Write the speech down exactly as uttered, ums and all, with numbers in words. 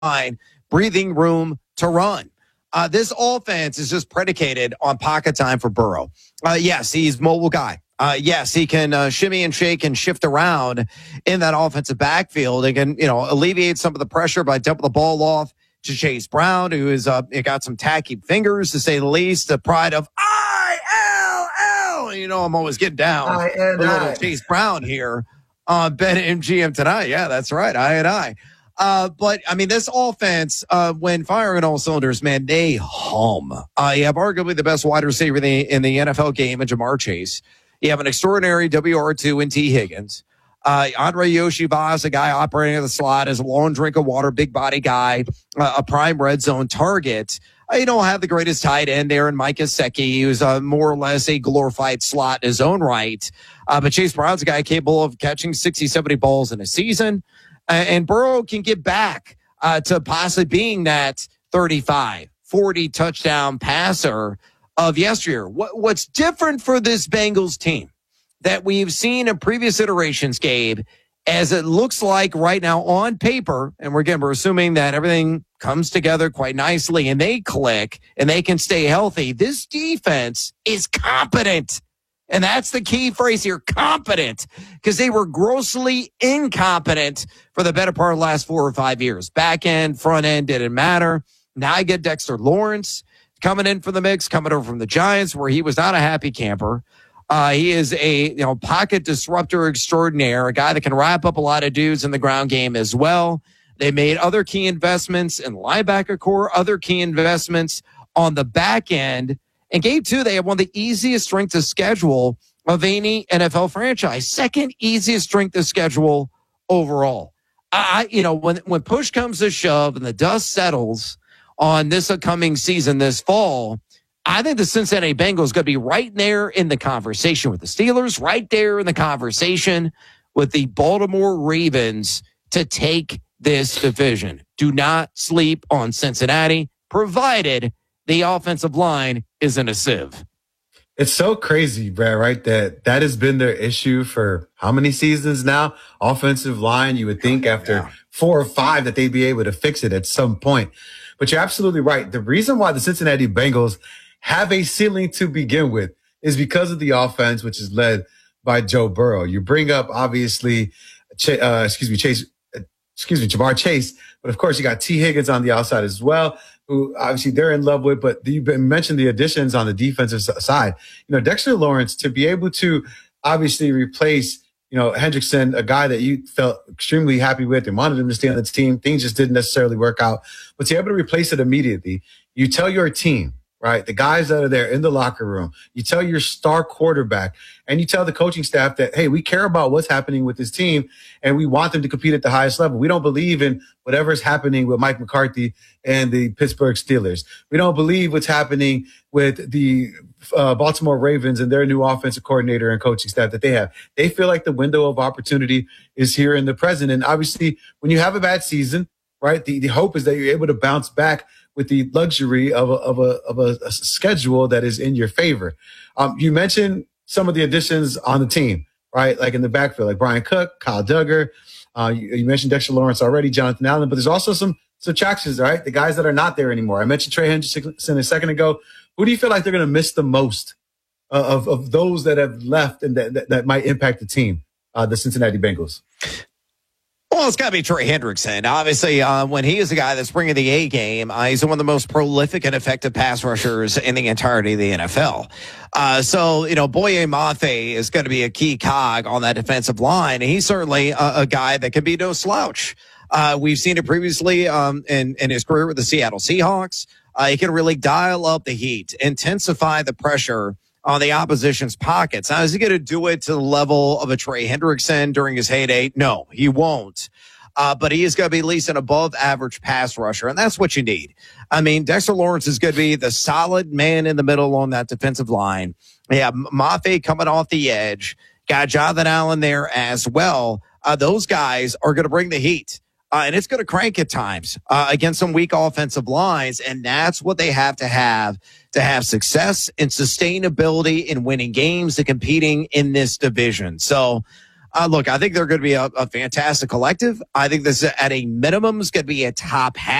line, breathing room to run. Uh, this offense is just predicated on pocket time for Burrow. Uh, yes, he's a mobile guy. Uh, yes, he can uh, shimmy and shake and shift around in that offensive backfield. He can, you know, alleviate some of the pressure by dumping the ball off to Chase Brown, who is uh, got some tacky fingers, to say the least. The pride of I L L. You know, I'm always getting down I and a little I. Chase Brown here on Bet M G M tonight. Yeah, that's right. I and I. Uh, but, I mean, this offense, uh, when firing all cylinders, man, they hum. Uh, you have arguably the best wide receiver in the, in the N F L game in Jamar Chase. You have an extraordinary W R two in T. Higgins. Uh, Andre Yoshivas, a guy operating at the slot, is a long drink of water, big body guy, uh, a prime red zone target. Uh, you don't have the greatest tight end there in Mike Gesicki, who's uh, more or less a glorified slot in his own right. Uh, but Chase Brown's a guy capable of catching sixty, seventy balls in a season. And Burrow can get back uh, to possibly being that thirty-five, forty touchdown passer of yesteryear. What, what's different for this Bengals team that we've seen in previous iterations, Gabe, as it looks like right now on paper, and we're again, we're assuming that everything comes together quite nicely and they click and they can stay healthy. This defense is competent. And that's the key phrase here, competent, because they were grossly incompetent for the better part of the last four or five years. Back end, front end, didn't matter. Now I get Dexter Lawrence coming in for the mix, coming over from the Giants, where he was not a happy camper. Uh, he is a you know pocket disruptor extraordinaire, a guy that can wrap up a lot of dudes in the ground game as well. They made other key investments in linebacker core, other key investments on the back end. And game two, they have one of the easiest strength of schedule of any N F L franchise. Second easiest strength of schedule overall. I, you know, when, when push comes to shove and the dust settles on this upcoming season this fall, I think the Cincinnati Bengals going to be right there in the conversation with the Steelers, right there in the conversation with the Baltimore Ravens to take this division. Do not sleep on Cincinnati, provided the offensive line isn't a sieve. It's so crazy, Brad, right? That that has been their issue for how many seasons now? Offensive line, you would think after yeah. four or five that they'd be able to fix it at some point. But you're absolutely right. The reason why the Cincinnati Bengals have a ceiling to begin with is because of the offense, which is led by Joe Burrow. You bring up, obviously, uh, excuse me, Chase, excuse me, Jamar Chase. But, of course, you got T. Higgins on the outside as well, who obviously they're in love with. But you mentioned the additions on the defensive side. You know, Dexter Lawrence, to be able to obviously replace, you know, Hendrickson, a guy that you felt extremely happy with and wanted him to stay on the team. Things just didn't necessarily work out. But to be able to replace it immediately, you tell your team, right, the guys that are there in the locker room, you tell your star quarterback, and you tell the coaching staff that, hey, we care about what's happening with this team, and we want them to compete at the highest level. We don't believe in whatever's happening with Mike McCarthy and the Pittsburgh Steelers. We don't believe what's happening with the uh, Baltimore Ravens and their new offensive coordinator and coaching staff that they have. They feel like the window of opportunity is here in the present. And obviously, when you have a bad season, right, the, the hope is that you're able to bounce back with the luxury of a, of a, of a, a schedule that is in your favor. Um, you mentioned some of the additions on the team, right? Like in the backfield, like Brian Cook, Kyle Duggar. Uh, you, you mentioned Dexter Lawrence already, Jonathan Allen, but there's also some subtractions, right? The guys that are not there anymore. I mentioned Trey Hendrickson a second ago. Who do you feel like they're going to miss the most uh, of, of those that have left and that, that, that might impact the team, uh, the Cincinnati Bengals? Well, it's got to be Trey Hendrickson. Obviously, uh, when he is the guy that's bringing the A game, uh, he's one of the most prolific and effective pass rushers in the entirety of the N F L. Uh, so, you know, Boye Mafe is going to be a key cog on that defensive line. And he's certainly a, a guy that can be no slouch. Uh, we've seen it previously um, in, in his career with the Seattle Seahawks. Uh, he can really dial up the heat, intensify the pressure on the opposition's pockets. Now, is he going to do it to the level of a Trey Hendrickson during his heyday? No, he won't. Uh, but he is going to be at least an above average pass rusher, and that's what you need. I mean, Dexter Lawrence is going to be the solid man in the middle on that defensive line. Yeah, Mafe coming off the edge. Got Jonathan Allen there as well. Uh, those guys are going to bring the heat. Uh, and it's going to crank at times uh, against some weak offensive lines. And that's what they have to have to have success and sustainability in winning games and competing in this division. So Uh, look, I think they're going to be a, a fantastic collective. I think this, at a minimum, is going to be a top half.